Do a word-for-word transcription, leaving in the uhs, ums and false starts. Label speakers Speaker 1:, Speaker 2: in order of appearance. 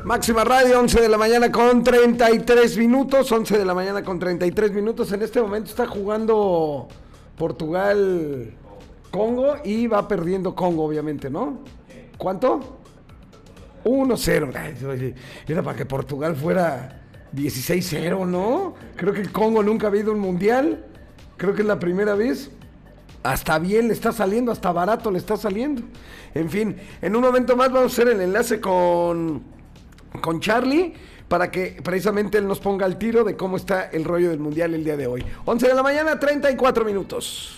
Speaker 1: Máxima Radio, once de la mañana con treinta y tres minutos, once de la mañana con treinta y tres minutos. En este momento está jugando Portugal Congo y va perdiendo Congo, obviamente, ¿no? ¿Cuánto? uno cero. Era para que Portugal fuera dieciséis cero, ¿no? Creo que el Congo nunca ha habido un mundial. Creo que es la primera vez. Hasta bien le está saliendo, hasta barato le está saliendo. En fin, en un momento más vamos a hacer el enlace con, con Charlie para que precisamente él nos ponga al tiro de cómo está el rollo del mundial el día de hoy. once de la mañana, treinta y cuatro minutos.